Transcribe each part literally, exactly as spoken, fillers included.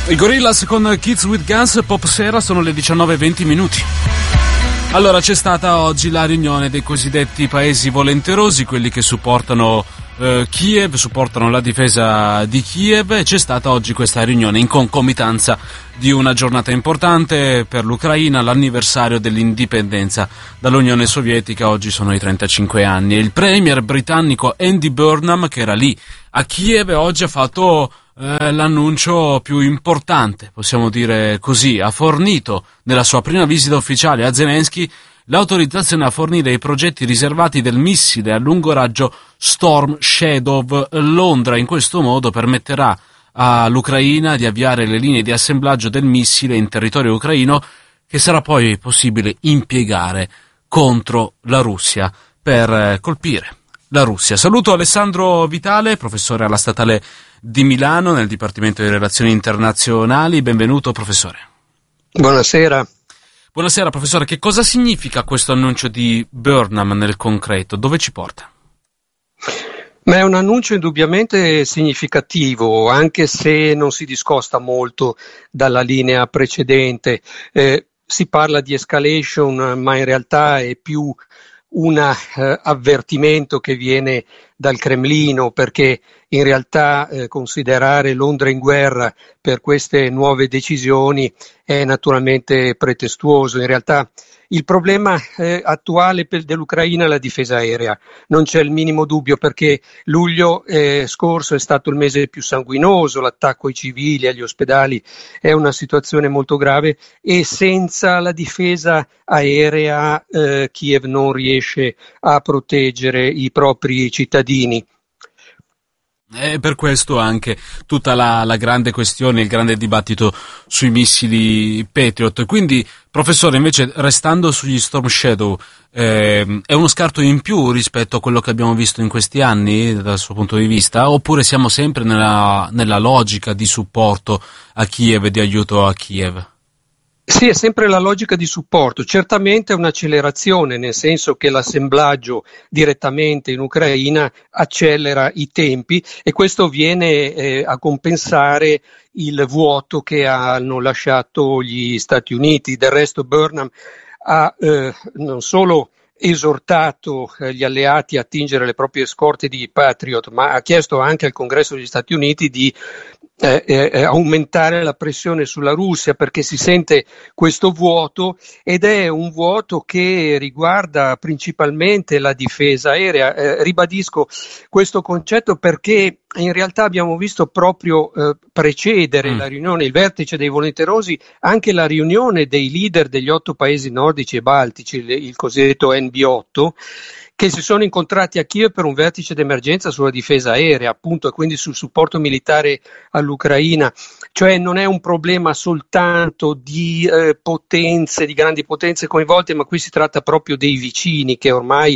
I Gorillaz con Kids with Guns, Pop Sera, sono le diciannove e venti minuti. Allora, c'è stata oggi la riunione dei cosiddetti paesi volenterosi, quelli che supportano eh, Kiev, supportano la difesa di Kiev, e c'è stata oggi questa riunione in concomitanza di una giornata importante per l'Ucraina, l'anniversario dell'indipendenza dall'Unione Sovietica. Oggi sono i trentacinque anni, e il premier britannico Andy Burnham, che era lì a Kiev, oggi ha fatto eh, l'annuncio più importante, possiamo dire così. Ha fornito nella sua prima visita ufficiale a Zelensky l'autorizzazione a fornire i progetti riservati del missile a lungo raggio Storm Shadow. Londra in questo modo permetterà all'Ucraina di avviare le linee di assemblaggio del missile in territorio ucraino, che sarà poi possibile impiegare contro la Russia per colpire la Russia. Saluto Alessandro Vitale, professore alla Statale di Milano nel Dipartimento di Relazioni Internazionali. Benvenuto, professore. Buonasera. Buonasera, professore. Che cosa significa questo annuncio di Burnham nel concreto? Dove ci porta? Ma è un annuncio indubbiamente significativo, anche se non si discosta molto dalla linea precedente. Eh, si parla di escalation, ma in realtà è più un eh, avvertimento che viene dal Cremlino, perché in realtà eh, considerare Londra in guerra per queste nuove decisioni è naturalmente pretestuoso. In realtà il problema eh, attuale per, dell'Ucraina è la difesa aerea, non c'è il minimo dubbio, perché luglio eh, scorso è stato il mese più sanguinoso, l'attacco ai civili, agli ospedali è una situazione molto grave, e senza la difesa aerea eh, Kiev non riesce a proteggere i propri cittadini. E per questo anche tutta la, la grande questione, il grande dibattito sui missili Patriot. Quindi, professore, invece, restando sugli Storm Shadow, eh, è uno scarto in più rispetto a quello che abbiamo visto in questi anni, dal suo punto di vista, oppure siamo sempre nella, nella logica di supporto a Kiev e di aiuto a Kiev? Sì, è sempre la logica di supporto, certamente è un'accelerazione, nel senso che l'assemblaggio direttamente in Ucraina accelera i tempi, e questo viene eh, a compensare il vuoto che hanno lasciato gli Stati Uniti. Del resto Burnham ha eh, non solo esortato eh, gli alleati a attingere le proprie scorte di Patriot, ma ha chiesto anche al Congresso degli Stati Uniti di Eh, eh, aumentare la pressione sulla Russia, perché si sente questo vuoto, ed è un vuoto che riguarda principalmente la difesa aerea. Eh, ribadisco questo concetto perché in realtà abbiamo visto proprio eh, precedere mm. la riunione, il vertice dei volenterosi, anche la riunione dei leader degli otto paesi nordici e baltici, il, il cosiddetto N B otto, che si sono incontrati a Kiev per un vertice d'emergenza sulla difesa aerea, appunto, e quindi sul supporto militare all'Ucraina. Cioè non è un problema soltanto di eh, potenze, di grandi potenze coinvolte, ma qui si tratta proprio dei vicini, che ormai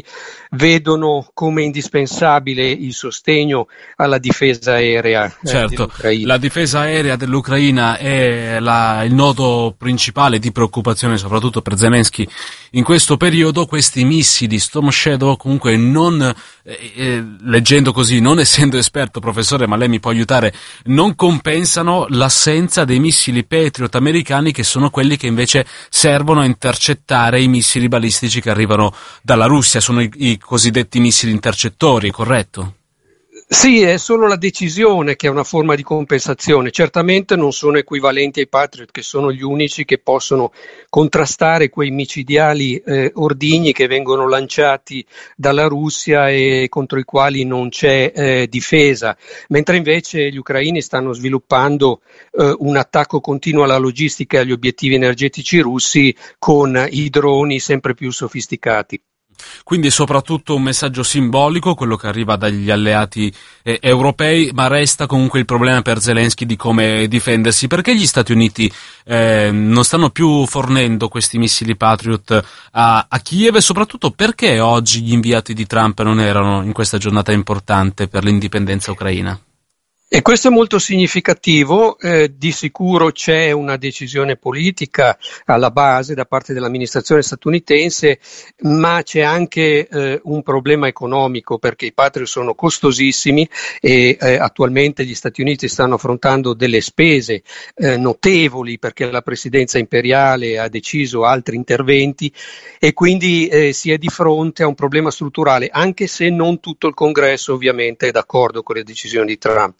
vedono come indispensabile il sostegno alla difesa aerea eh, certo, dell'Ucraina. La difesa aerea dell'Ucraina è la, il nodo principale di preoccupazione, soprattutto per Zelensky in questo periodo. Questi missili Storm Shadow, comunque, non eh, eh, leggendo così, non essendo esperto, professore, ma lei mi può aiutare, non compensano l'assenza dei missili Patriot americani, che sono quelli che invece servono a intercettare i missili balistici che arrivano dalla Russia. Sono i, i cosiddetti missili intercettori, corretto? Sì, è solo la decisione che è una forma di compensazione. Certamente non sono equivalenti ai Patriot, che sono gli unici che possono contrastare quei micidiali eh, ordigni che vengono lanciati dalla Russia e contro i quali non c'è eh, difesa, mentre invece gli ucraini stanno sviluppando eh, un attacco continuo alla logistica e agli obiettivi energetici russi con i droni sempre più sofisticati. Quindi è soprattutto un messaggio simbolico, quello che arriva dagli alleati eh, europei, ma resta comunque il problema per Zelensky di come difendersi. Perché gli Stati Uniti eh, non stanno più fornendo questi missili Patriot a, a Kiev, e soprattutto perché oggi gli inviati di Trump non erano in questa giornata importante per l'indipendenza ucraina? E questo è molto significativo, eh, di sicuro c'è una decisione politica alla base da parte dell'amministrazione statunitense, ma c'è anche eh, un problema economico perché i Patriot sono costosissimi e eh, attualmente gli Stati Uniti stanno affrontando delle spese eh, notevoli perché la presidenza imperiale ha deciso altri interventi e quindi eh, si è di fronte a un problema strutturale, anche se non tutto il Congresso ovviamente è d'accordo con le decisioni di Trump.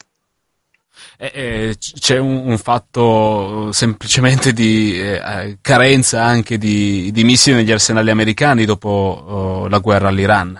Eh, eh, c'è un, un fatto semplicemente di eh, carenza anche di, di missili negli arsenali americani dopo oh, la guerra all'Iran.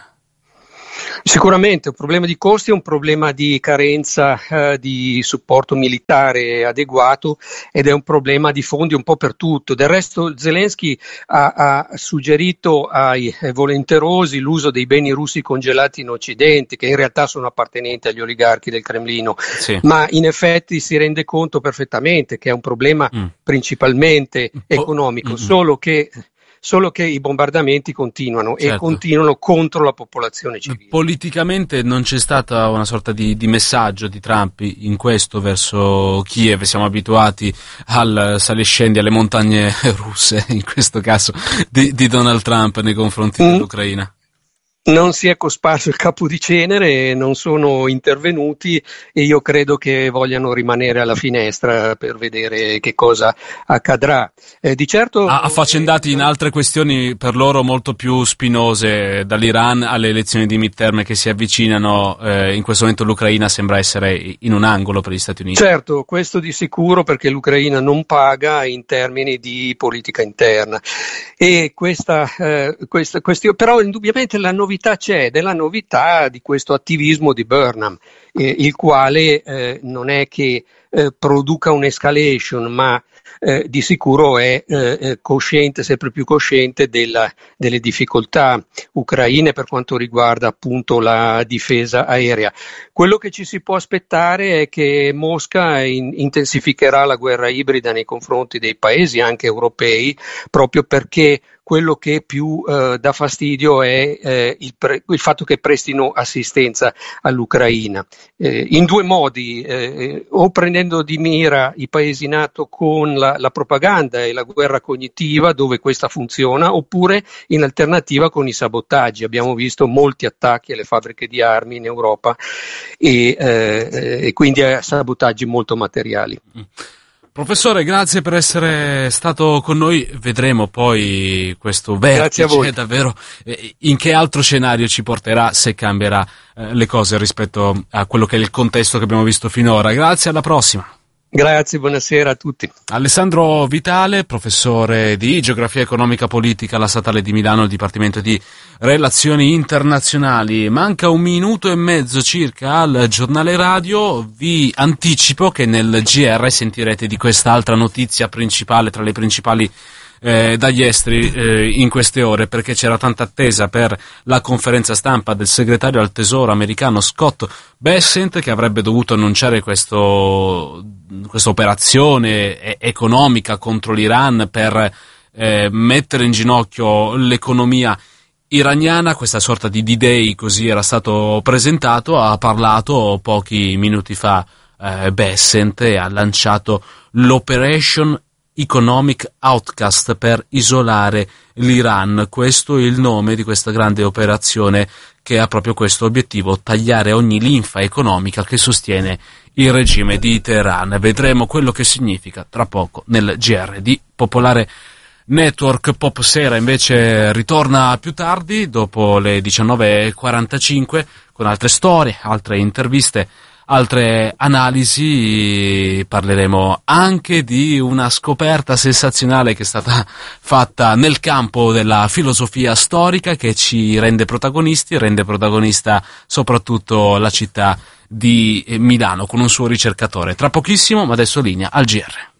Sicuramente un problema di costi è un problema di carenza eh, di supporto militare adeguato ed è un problema di fondi un po' per tutto. Del resto Zelensky ha, ha suggerito ai volenterosi l'uso dei beni russi congelati in Occidente, che in realtà sono appartenenti agli oligarchi del Cremlino, sì. Ma in effetti si rende conto perfettamente che è un problema mm. principalmente economico, oh. solo che Solo che i bombardamenti continuano certo. e continuano contro la popolazione civile. Politicamente non c'è stata una sorta di, di messaggio di Trump in questo verso Kiev. Siamo abituati al sali e scendi alle montagne russe, in questo caso di, di Donald Trump nei confronti mm. dell'Ucraina. Non si è cosparso il capo di cenere, non sono intervenuti e io credo che vogliano rimanere alla finestra per vedere che cosa accadrà. Eh, di certo affaccendati eh, in altre questioni per loro molto più spinose, dall'Iran alle elezioni di midterm che si avvicinano, eh, in questo momento l'Ucraina sembra essere in un angolo per gli Stati Uniti. Certo, questo di sicuro perché l'Ucraina non paga in termini di politica interna e questa, eh, questa questione, però indubbiamente la novità c'è, della novità di questo attivismo di Burnham, eh, il quale eh, non è che eh, produca un'escalation, ma eh, di sicuro è eh, cosciente, sempre più cosciente della, delle difficoltà ucraine per quanto riguarda appunto la difesa aerea. Quello che ci si può aspettare è che Mosca in, intensificherà la guerra ibrida nei confronti dei paesi anche europei, proprio perché quello che più eh, dà fastidio è eh, il, pre- il fatto che prestino assistenza all'Ucraina, eh, in due modi, eh, o prendendo di mira i paesi NATO con la, la propaganda e la guerra cognitiva dove questa funziona, oppure in alternativa con i sabotaggi. Abbiamo visto molti attacchi alle fabbriche di armi in Europa e, eh, e quindi a sabotaggi molto materiali. Professore, grazie per essere stato con noi. Vedremo poi questo vertice davvero in che altro scenario ci porterà, se cambierà eh, le cose rispetto a quello che è il contesto che abbiamo visto finora. Grazie, alla prossima. Grazie, buonasera a tutti. Alessandro Vitale, professore di Geografia Economica Politica alla Statale di Milano, al Dipartimento di Relazioni Internazionali. Manca un minuto e mezzo circa al giornale radio. Vi anticipo che nel G R sentirete di quest'altra notizia principale, tra le principali Eh, dagli esteri eh, in queste ore, perché c'era tanta attesa per la conferenza stampa del segretario al tesoro americano Scott Bessent, che avrebbe dovuto annunciare questo, questa operazione e- economica contro l'Iran per eh, mettere in ginocchio l'economia iraniana. Questa sorta di D-Day, così era stato presentato. Ha parlato pochi minuti fa eh, Bessent e ha lanciato l'Operation Economic Outcast per isolare l'Iran. Questo è il nome di questa grande operazione che ha proprio questo obiettivo: tagliare ogni linfa economica che sostiene il regime di Teheran. Vedremo quello che significa tra poco nel G R di Popolare Network. Pop Sera invece ritorna più tardi, dopo le diciannove e quarantacinque, con altre storie, altre interviste, altre analisi. Parleremo anche di una scoperta sensazionale che è stata fatta nel campo della filosofia storica, che ci rende protagonisti, rende protagonista soprattutto la città di Milano con un suo ricercatore. Tra pochissimo, ma adesso linea al G R.